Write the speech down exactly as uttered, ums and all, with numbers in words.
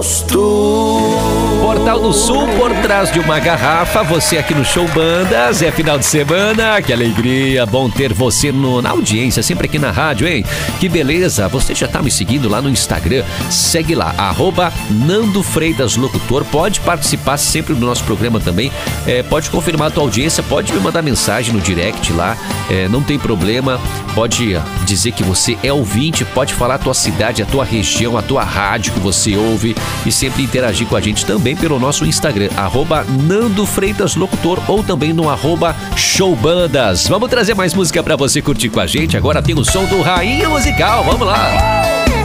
Portal do Sul, por trás de uma garrafa, você aqui no Show Bandas, é final de semana, que alegria, bom ter você no, na audiência, sempre aqui na rádio, hein? Que beleza, você já tá me seguindo lá no Instagram, segue lá, arroba Nando Freitas Locutor, pode participar sempre do nosso programa também, é, pode confirmar a tua audiência, pode me mandar mensagem no direct lá, é, não tem problema, pode dizer que você é ouvinte, pode falar a tua cidade, a tua região, a tua rádio que você ouve e sempre interagir com a gente também pelo nosso Instagram, arroba Nando Freitas Locutor ou também no arroba Showbandas. Vamos trazer mais música pra você curtir com a gente. Agora tem o som do Rainha Musical, vamos lá!